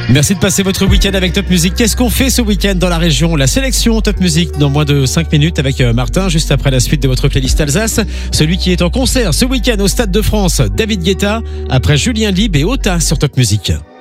Merci de passer votre week-end avec Top Music. Qu'est-ce qu'on fait ce week-end dans la région? La sélection Top Music dans moins de 5 minutes avec Martin, juste après la suite de votre playlist Alsace. Celui qui est en concert ce week-end au Stade de France, David Guetta, après Julien Lieb et Ota sur Top Music.